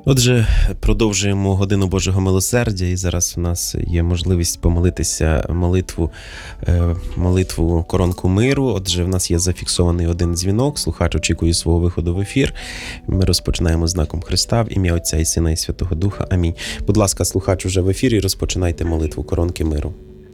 Отже, продовжуємо годину Божого милосердя, і зараз у нас є можливість помолитися молитву коронку миру. Отже, в нас є зафіксований один дзвінок, слухач очікує свого виходу в ефір. Ми розпочинаємо знаком Христа в ім'я Отця і Сина і Святого Духа. Амінь. Будь ласка, слухач уже в ефірі, розпочинайте молитву коронки миру.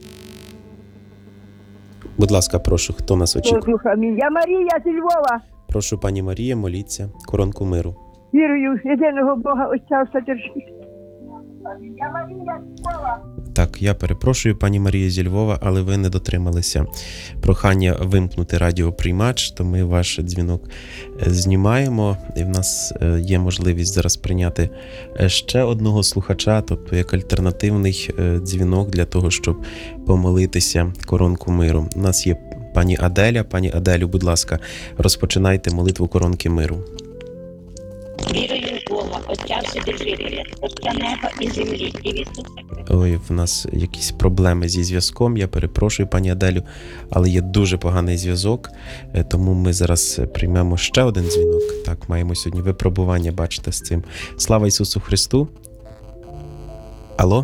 Будь ласка, прошу, хто нас очікує? Я Марія зі Львова. Прошу, пані Марія, моліться коронку миру. Вірую в єдиного Бога, Отця Вседержителя. Я Марія зі Львова. Так, я перепрошую, пані Марія зі Львова, але ви не дотрималися прохання вимкнути радіоприймач, то ми ваш дзвінок знімаємо. І в нас є можливість зараз прийняти ще одного слухача, тобто як альтернативний дзвінок для того, щоб помолитися коронку миру. У нас є пані Аделя. Пані Аделю, будь ласка, розпочинайте молитву коронки миру. Вірую в Бога, Отця Вседержителя, Отця неба і землі, і в Ісуса Христа. Ой, в нас якісь проблеми зі зв'язком, я перепрошую, пані Аделю, але є дуже поганий зв'язок, тому ми зараз приймемо ще один дзвінок. Так, маємо сьогодні випробування, бачите, з цим. Слава Ісусу Христу! Алло?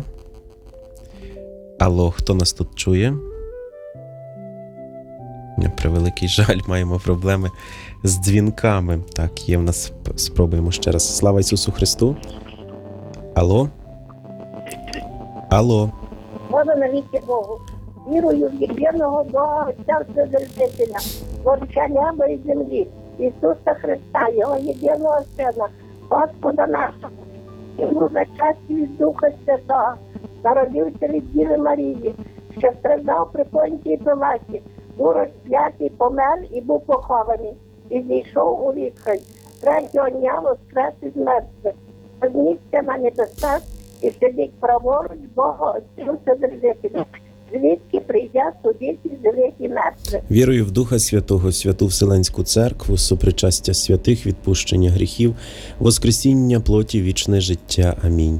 Алло, хто нас тут чує? На превеликий жаль, маємо проблеми з дзвінками. Так, є в нас, спробуємо ще раз. Слава Ісусу Христу! Алло? Алло? Слава навіки Богу. Вірую в єдиного Бога, Отця Вседержителя, Творця неба і землі, Ісуса Христа, Його єдиного Сина, Господа нашого, Йому за час від Духа Святого, народився від Діви Марії, що страждав при Понтії Пилаті, був розп'ятий, помер і був похований, і зійшов у вічність. Третього дня воскрес із мертвих, піднісся на небесах і сидить праворуч Бога Отця Вседержителя, звідки прийде судити живих і мертвих. Вірую в Духа Святого, Святу Вселенську Церкву, сопричастя святих, відпущення гріхів, воскресіння плоті, вічне життя. Амінь.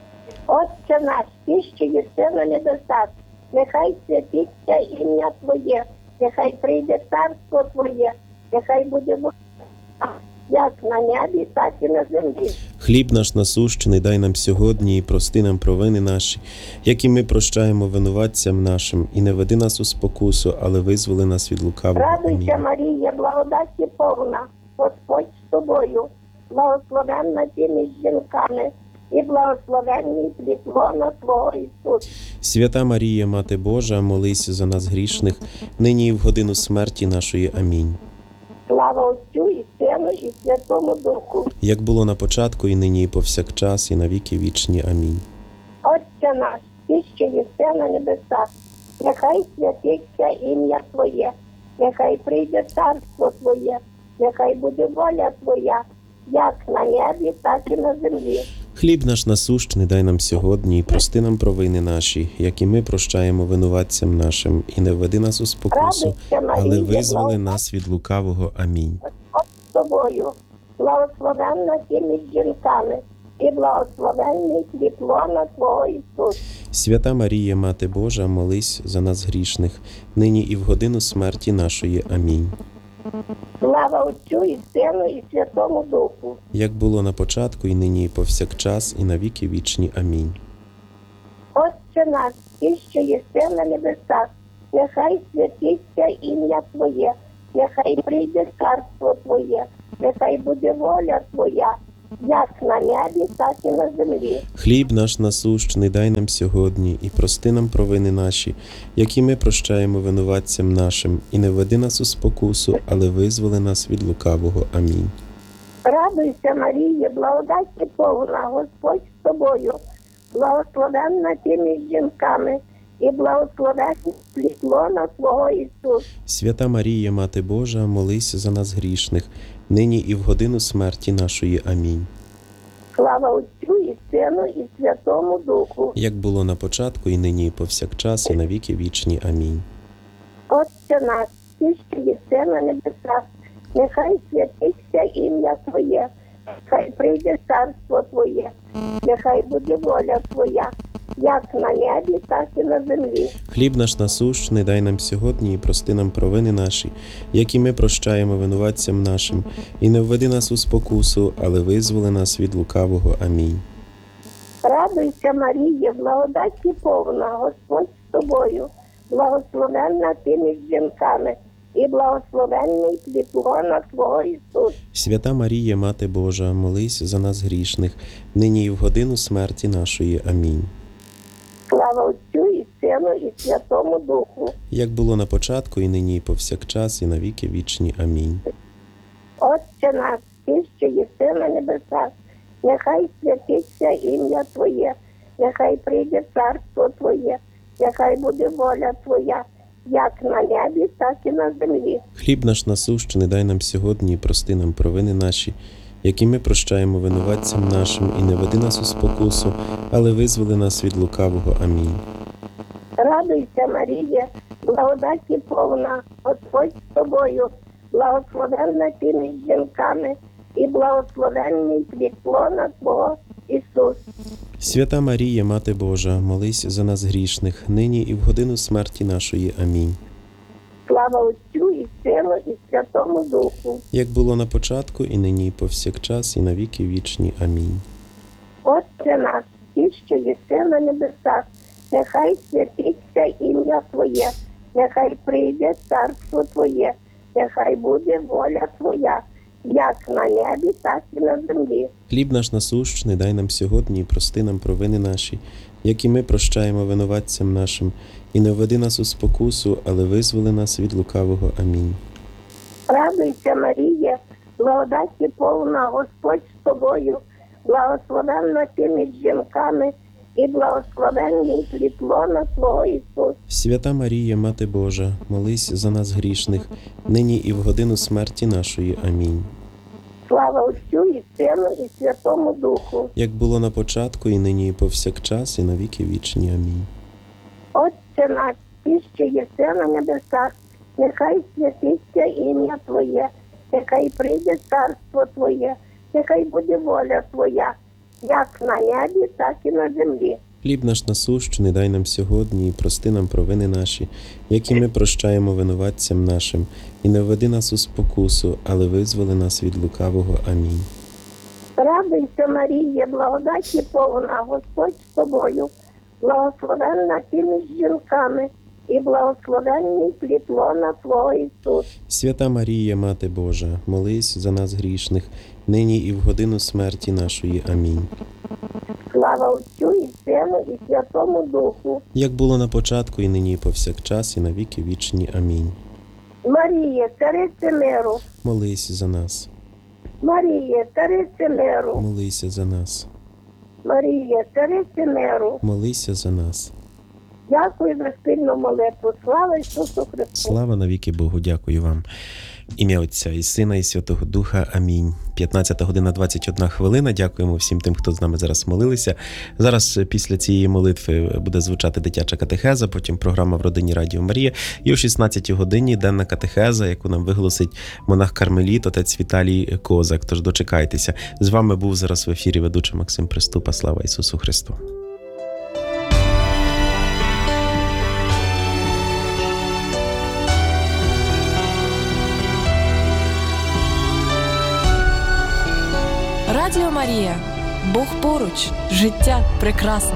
Отче наш, ти, що єси на небесах, нехай святиться ім'я Твоє, нехай прийде царство Твоє, нехай буде воля, як на небі, так і на землі. Хліб наш насущний дай нам сьогодні і прости нам провини наші, як і ми прощаємо винуватцям нашим, і не веди нас у спокусу, але визволи нас від лукавого. Радуйся, Амінь. Марія, благодаті повна, Господь з тобою, благословенна ти між жінками, і благословенний плід лона Твого Ісус. Свята Марія, Мати Божа, молись за нас грішних, нині і в годину смерті нашої. Амінь. Слава Отцю і Сину і Святому Духу. Як було на початку, і нині, і повсякчас, і на віки вічні. Амінь. Отче наш, ти, що єси на небесах, нехай святиться ім'я Твоє, нехай прийде царство Твоє, нехай буде воля Твоя, як на небі, так і на землі. Хліб наш насущний дай нам сьогодні, і прости нам провини наші, як і ми прощаємо винуватцям нашим, і не введи нас у спокусу, Радуйся, Марія, але визволи благословенна нас від лукавого. Амінь. з тобою, благословенна ти між жінками, і благословенний плід лона Твого Ісус. Свята Марія, Мати Божа, молись за нас грішних, нині і в годину смерті нашої. Амінь. Слава Отцю і Сину і Святому Духу. Як було на початку, і нині, і повсякчас, і на віки вічні. Амінь. Отче наш, ти, що єси на небесах, нехай святиться ім'я Твоє, нехай прийде царство Твоє, нехай буде воля Твоя, як на небі, так і на землі. Хліб наш насущний дай нам сьогодні, і прости нам провини наші, як і ми прощаємо винуватцям нашим, і не введи нас у спокусу, але визволи нас від лукавого. Амінь. Радуйся, Марія, благодаті повна, Господь з тобою, благословенна ти між жінками, і благословенний плід лона Твого Ісус. Свята Марія, Мати Божа, молись за нас грішних, нині і в годину смерті нашої. Амінь. Слава Отцю і Сину і Святому Духу. Як було на початку, і нині, і повсякчас, і на віки вічні. Амінь. Отче наш, ти, що єси на небесах, нехай святиться ім'я Твоє, нехай прийде царство Твоє, нехай буде воля Твоя, як на небі, так і на землі. Хліб наш насущний дай нам сьогодні і прости нам провини наші, як і ми прощаємо винуватцям нашим. І не введи нас у спокусу, але визволи нас від лукавого. Амінь. Радуйся, Марія, благодаті повна, Господь з тобою, благословенна ти між жінками, і благословенний плід лона Твого Ісус. Свята Марія, Мати Божа, молись за нас грішних, нині і в годину смерті нашої. Амінь. Слава Отцю і Сину і Святому Духу. Як було на початку, і нині, і повсякчас, і на віки вічні. Амінь. Отче наш, ти, що єси на небесах, нехай святиться ім'я Твоє, нехай прийде царство Твоє, нехай буде воля Твоя, як на небі, так і на землі. Хліб наш насущний дай нам сьогодні і прости нам провини наші, які ми прощаємо винуватцям нашим, і не веди нас у спокусу, але визволи нас від лукавого. Амінь. Радуйся, Марія, благодаті повна, Господь з тобою, благословенна ти між жінками, і благословенний плід лона Твого Ісус. Свята Марія, Мати Божа, молись за нас грішних, нині і в годину смерті нашої. Амінь. Слава Отцю і Сину і Святому Духу. Як було на початку, і нині, і повсякчас, і на віки вічні. Амінь. Отче наш, ти, що єси на небесах, нехай святиться ім'я Твоє, нехай прийде царство Твоє, нехай буде воля Твоя, як на небі, так і на землі. Хліб наш насущний дай нам сьогодні і прости нам провини наші, як і ми прощаємо винуватцям нашим, і не введи нас у спокусу, але визволи нас від лукавого. Амінь. Радуйся, Марія, благодаті повна, Господь з тобою, благословенна ти між жінками, і благословенний плід лона Твого Ісус. Свята Марія, Мати Божа, молись за нас грішних, нині і в годину смерті нашої. Амінь. Слава Отцю і Сину і Святому Духу. Як було на початку, і нині, і повсякчас, і на віки вічні. Амінь. Отче наш, ти, що єси на небесах, нехай святиться ім'я Твоє, нехай прийде царство Твоє, нехай буде воля Твоя, як на небі, так і на землі. Хліб наш насущний дай нам сьогодні і прости нам провини наші, як і ми прощаємо винуватцям нашим, і не введи нас у спокусу, але визволи нас від лукавого. Амінь. Радуйся, Марія, благодаті повна, Господь з тобою, благословенна ти між жінками, і благословенний плід лона Твого Ісус. Свята Марія, Мати Божа, молись за нас грішних, нині і в годину смерті нашої. Амінь. Слава Отцю і Сину і Святому Духу. Як було на початку, і нині, і повсякчас, і на віки вічні. Амінь. Марія, царице миру, Молись за нас. Марія, царице миру, Молися за нас. Марія, царице миру. Молися за нас. Дякую за спільну молитву. Слава Ісусу Христу. Слава навіки Богу, дякую вам. Ім'я Отця і Сина, і Святого Духа. Амінь. 15 година 21 хвилина. Дякуємо всім тим, хто з нами зараз молилися. Зараз після цієї молитви буде звучати дитяча катехеза, потім програма в родині Радіо Марія. І о 16 годині денна катехеза, яку нам виголосить монах-кармеліт, отець Віталій Козак. Тож дочекайтеся. З вами був зараз в ефірі ведучий Максим Приступа. Слава Ісусу Христу. Радіо Марія. Бог поруч. Життя прекрасне.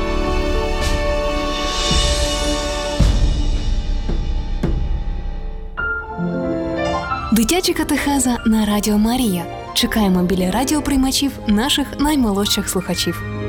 Дитяча катехеза на Радіо Марія. Чекаємо біля радіоприймачів наших наймолодших слухачів.